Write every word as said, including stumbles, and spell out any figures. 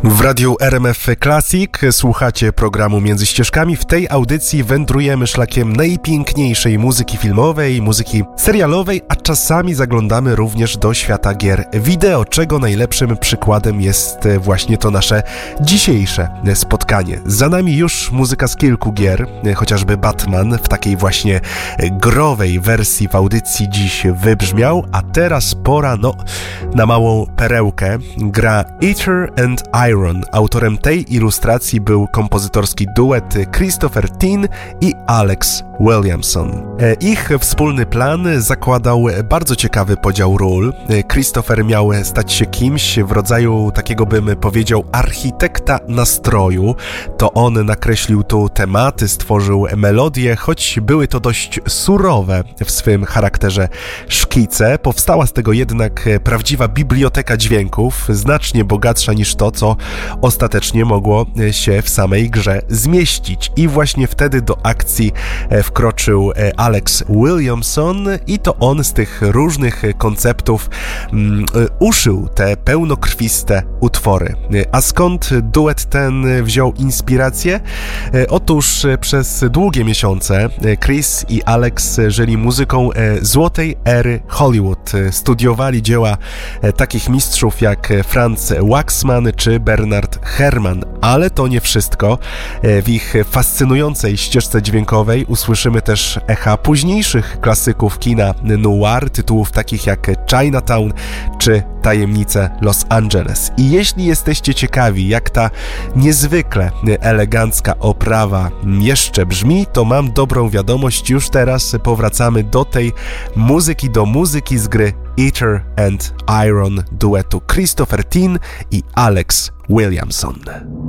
W radiu R M F Classic słuchacie programu Między Ścieżkami. W tej audycji wędrujemy szlakiem najpiękniejszej muzyki filmowej, muzyki serialowej, a czasami zaglądamy również do świata gier wideo, czego najlepszym przykładem jest właśnie to nasze dzisiejsze spotkanie. Za nami już muzyka z kilku gier, chociażby Batman w takiej właśnie growej wersji w audycji dziś wybrzmiał, a teraz pora no, na małą perełkę. Gra Ether and Iron. Autorem tej ilustracji był kompozytorski duet Christopher Tin i Alex Williamson. Ich wspólny plan zakładał bardzo ciekawy podział ról. Christopher miał stać się kimś w rodzaju takiego, bym powiedział, architekta nastroju. To on nakreślił tu tematy, stworzył melodie, choć były to dość surowe w swym charakterze szkice. Powstała z tego jednak prawdziwa biblioteka dźwięków, znacznie bogatsza niż to, co ostatecznie mogło się w samej grze zmieścić. I właśnie wtedy do akcji wkroczył Alex Williamson i to on z tych różnych konceptów um, uszył te pełnokrwiste utwory. A skąd duet ten wziął inspirację? Otóż przez długie miesiące Chris i Alex żyli muzyką złotej ery Hollywood. Studiowali dzieła takich mistrzów jak Franz Waxman czy Bernard Herrmann, ale to nie wszystko. W ich fascynującej ścieżce dźwiękowej usłyszymy też echa późniejszych klasyków kina noir, tytułów takich jak Chinatown czy Tajemnice Los Angeles. I jeśli jesteście ciekawi, jak ta niezwykle elegancka oprawa jeszcze brzmi, to mam dobrą wiadomość. Już teraz powracamy do tej muzyki, do muzyki z gry Ether and Iron duetu Christopher Tin i Alex Williamson.